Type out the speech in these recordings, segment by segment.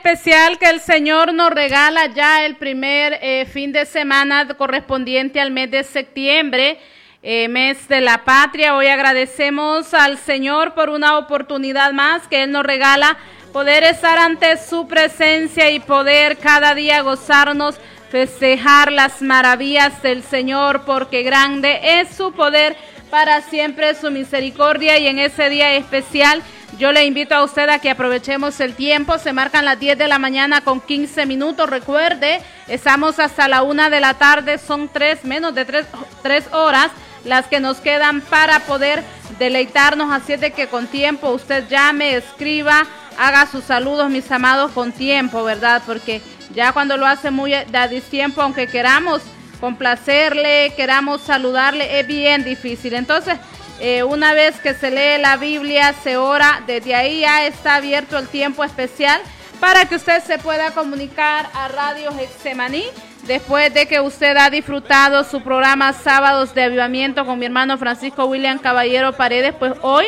especial que el Señor nos regala ya el primer fin de semana correspondiente al mes de septiembre, mes de la patria. Hoy agradecemos al Señor por una oportunidad más que Él nos regala, poder estar ante su presencia y poder cada día gozarnos, festejar las maravillas del Señor, porque grande es su poder, para siempre su misericordia. Y en ese día especial yo le invito a usted a que aprovechemos el tiempo. Se marcan las 10 de la mañana con 15 minutos. Recuerde, estamos hasta la 1 de la tarde. Son menos de 3 horas las que nos quedan para poder deleitarnos. Así es de que con tiempo usted llame, escriba, haga sus saludos, mis amados, con tiempo, ¿verdad? Porque ya cuando lo hace muy a destiempo, aunque queramos complacerle, queramos saludarle, es bien difícil. Entonces, una vez que se lee la Biblia, se ora, desde ahí ya está abierto el tiempo especial para que usted se pueda comunicar a Radio Getsemaní, después de que usted ha disfrutado su programa Sábados de Avivamiento con mi hermano Francisco William Caballero Paredes. Pues hoy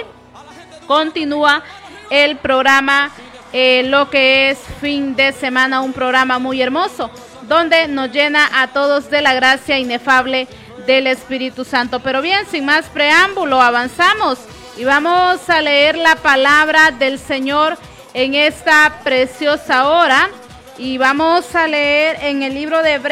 continúa el programa, lo que es fin de semana, un programa muy hermoso, donde nos llena a todos de la gracia inefable del Espíritu Santo. Pero bien, sin más preámbulo, avanzamos y vamos a leer la palabra del Señor en esta preciosa hora. Y vamos a leer en el libro de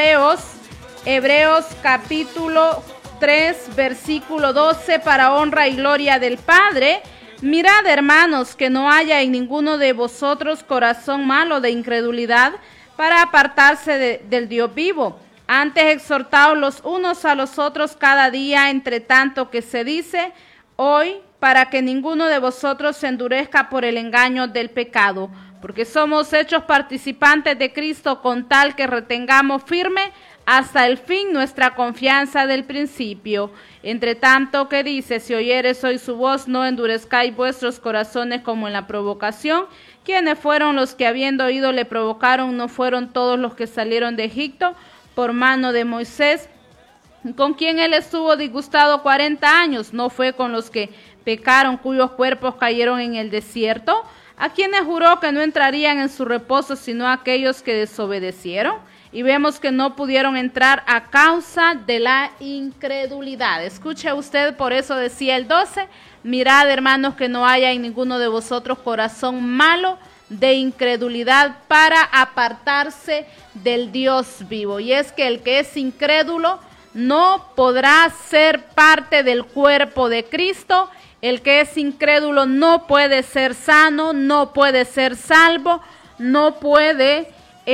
Hebreos capítulo 3, versículo 12, para honra y gloria del Padre. Mirad, hermanos, que no haya en ninguno de vosotros corazón malo de incredulidad, para apartarse del Dios vivo. Antes exhortaos los unos a los otros cada día, entre tanto que se dice hoy, para que ninguno de vosotros se endurezca por el engaño del pecado, porque somos hechos participantes de Cristo, con tal que retengamos firme hasta el fin nuestra confianza del principio. Entre tanto que dice, si oyeres hoy su voz, no endurezcáis vuestros corazones como en la provocación. ¿Quiénes fueron los que habiendo oído le provocaron? ¿No fueron todos los que salieron de Egipto por mano de Moisés, con quien él estuvo disgustado 40 años? ¿No fue con los que pecaron, cuyos cuerpos cayeron en el desierto? ¿A quienes juró que no entrarían en su reposo, sino a aquellos que desobedecieron? Y vemos que no pudieron entrar a causa de la incredulidad. Escuche usted, por eso decía el 12, mirad, hermanos, que no haya en ninguno de vosotros corazón malo de incredulidad, para apartarse del Dios vivo. Y es que el que es incrédulo no podrá ser parte del cuerpo de Cristo. El que es incrédulo no puede ser sano, no puede ser salvo, no puede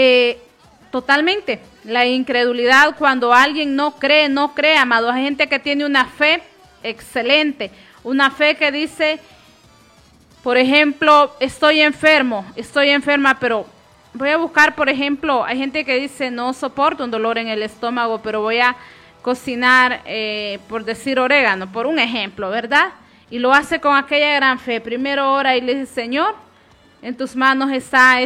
totalmente. La incredulidad, cuando alguien no cree, amado. Hay gente que tiene una fe excelente, una fe que dice, por ejemplo, estoy enferma, pero voy a buscar, por ejemplo, hay gente que dice, no soporto un dolor en el estómago, pero voy a cocinar, por decir, orégano, por un ejemplo, ¿verdad? Y lo hace con aquella gran fe. Primero ora y le dice, Señor, en tus manos está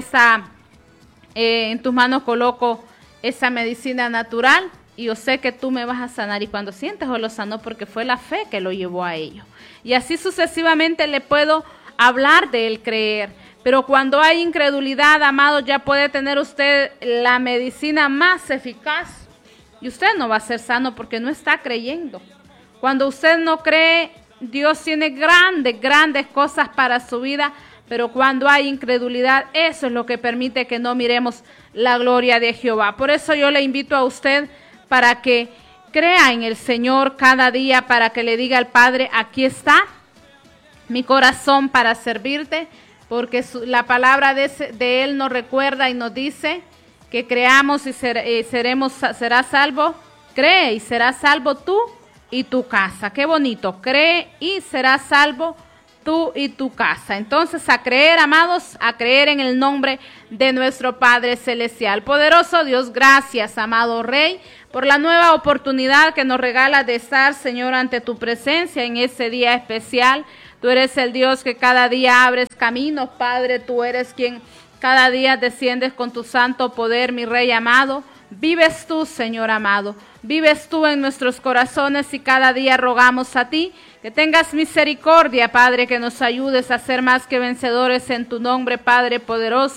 en tus manos coloco esa medicina natural y yo sé que tú me vas a sanar. Y cuando sientes, lo sanó, porque fue la fe que lo llevó a ello. Y así sucesivamente le puedo hablar del creer. Pero cuando hay incredulidad, amado, ya puede tener usted la medicina más eficaz y usted no va a ser sano porque no está creyendo. Cuando usted no cree, Dios tiene grandes cosas para su vida, pero cuando hay incredulidad, eso es lo que permite que no miremos la gloria de Jehová. Por eso yo le invito a usted para que crea en el Señor cada día, para que le diga al Padre, aquí está mi corazón para servirte, porque la palabra de Él nos recuerda y nos dice que creamos y será salvo. Cree y serás salvo tú y tu casa. Qué bonito, cree y serás salvo tú y tu casa. Entonces, a creer, amados, a creer en el nombre de nuestro Padre Celestial. Poderoso Dios, gracias, amado Rey, por la nueva oportunidad que nos regala de estar, Señor, ante tu presencia en ese día especial. Tú eres el Dios que cada día abres caminos, Padre. Tú eres quien cada día desciendes con tu santo poder, mi Rey amado. Vives tú, Señor amado. Vives tú en nuestros corazones y cada día rogamos a ti que tengas misericordia, Padre, que nos ayudes a ser más que vencedores en tu nombre, Padre poderoso.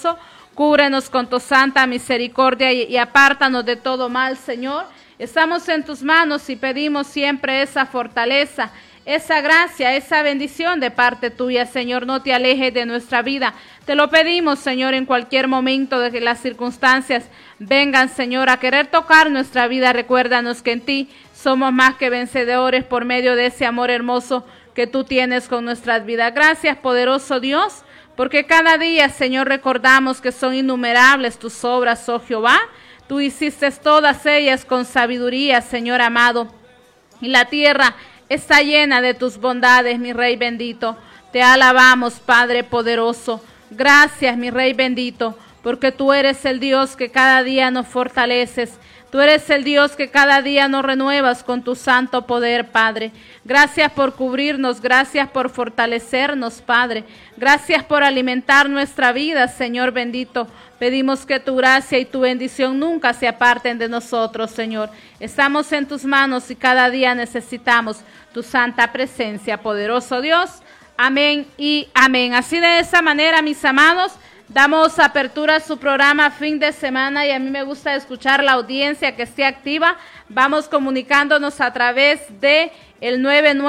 Cúbrenos con tu santa misericordia y apártanos de todo mal, Señor. Estamos en tus manos y pedimos siempre esa fortaleza, esa gracia, esa bendición de parte tuya, Señor. No te alejes de nuestra vida. Te lo pedimos, Señor, en cualquier momento de que las circunstancias vengan, Señor, a querer tocar nuestra vida. Recuérdanos que en ti somos más que vencedores por medio de ese amor hermoso que tú tienes con nuestras vidas. Gracias, poderoso Dios, porque cada día, Señor, recordamos que son innumerables tus obras, oh Jehová. Tú hiciste todas ellas con sabiduría, Señor amado, y la tierra está llena de tus bondades, mi Rey bendito. Te alabamos, Padre poderoso. Gracias, mi Rey bendito, porque tú eres el Dios que cada día nos fortaleces. Tú eres el Dios que cada día nos renuevas con tu santo poder, Padre. Gracias por cubrirnos, gracias por fortalecernos, Padre. Gracias por alimentar nuestra vida, Señor bendito. Pedimos que tu gracia y tu bendición nunca se aparten de nosotros, Señor. Estamos en tus manos y cada día necesitamos tu santa presencia, poderoso Dios. Amén y amén. Así de esa manera, mis amados, damos apertura a su programa Fin de Semana y a mí me gusta escuchar la audiencia que esté activa. Vamos comunicándonos a través de el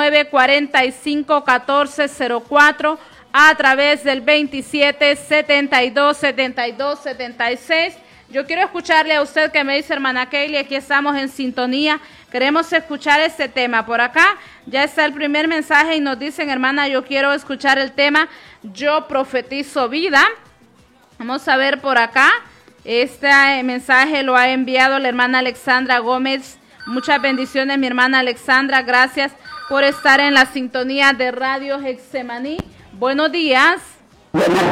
99451404, a través del 27727276. Yo quiero escucharle a usted que me dice, hermana Kelly, aquí estamos en sintonía. Queremos escuchar este tema. Por acá ya está el primer mensaje y nos dicen, hermana, yo quiero escuchar el tema Yo profetizo vida. Vamos a ver por acá. Este mensaje lo ha enviado la hermana Alexandra Gómez. Muchas bendiciones, mi hermana Alexandra. Gracias por estar en la sintonía de Radio Getsemaní. Buenos días.